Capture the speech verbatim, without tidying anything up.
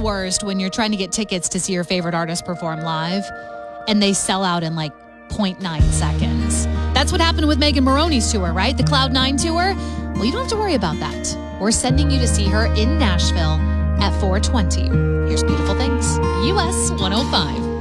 worst when you're trying to get tickets to see your favorite artist perform live and they sell out in like zero point nine seconds. That's what happened with Megan Moroney's tour, right? The Cloud nine tour. Well, you don't have to worry about that. We're sending you to see her in Nashville at four twenty. Here's Beautiful Things, U S one oh five.